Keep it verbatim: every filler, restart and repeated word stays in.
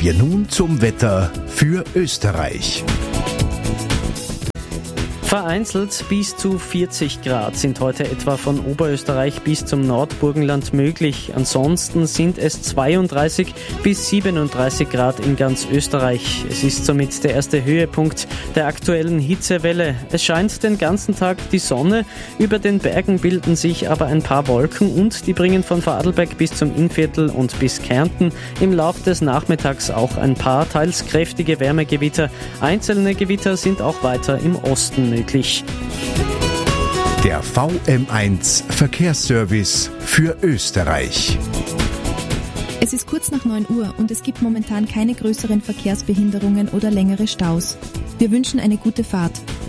wir nun zum Wetter für Österreich. Vereinzelt bis zu vierzig Grad sind heute etwa von Oberösterreich bis zum Nordburgenland möglich. Ansonsten sind es zweiunddreißig bis siebenunddreißig Grad in ganz Österreich. Es ist somit der erste Höhepunkt der aktuellen Hitzewelle. Es scheint den ganzen Tag die Sonne. Über den Bergen bilden sich aber ein paar Wolken und die bringen von Vorarlberg bis zum Innviertel und bis Kärnten im Lauf des Nachmittags auch ein paar teils kräftige Wärmegewitter. Einzelne Gewitter sind auch weiter im Osten möglich. Der V M eins Verkehrsservice für Österreich. Es ist kurz nach neun Uhr und es gibt momentan keine größeren Verkehrsbehinderungen oder längere Staus. Wir wünschen eine gute Fahrt.